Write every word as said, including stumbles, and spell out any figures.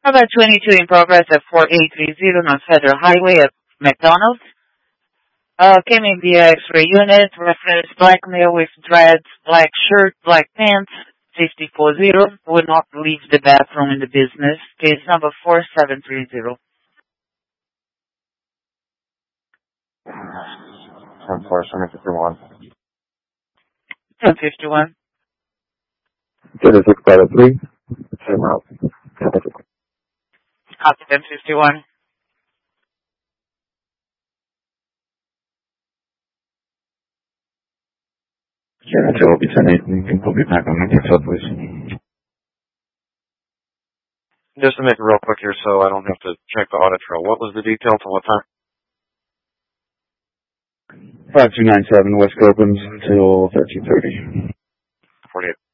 About twenty-two in progress at four eight three zero North Federal Highway at McDonald's. Uh, came in via X-ray unit, reference black male with dreads, black shirt, black pants, fifty four zero. Would not leave the bathroom in the business. Case number four seven three zero. ten four, seven fifty-one. ten fifty-one. thirty-six by three. Same route. Copy ten fifty-one. Yeah, that's all. Be ten eight. You can put me back on the detail, please. Just to make it real quick here so I don't have to check the audit trail. What was the detail till what time? five two nine seven West Copeland until thirteen thirty. forty-eight.